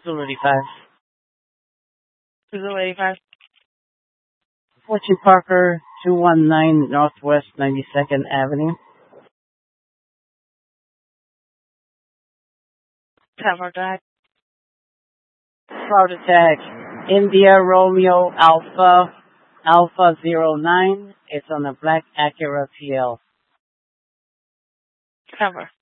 Zulu 85. Zulu 85. Fortune Parker, 219 Northwest 92nd Avenue. Cover, go ahead. Fraud attack. India Romeo Alpha 09. It's on a black Acura PL. Cover.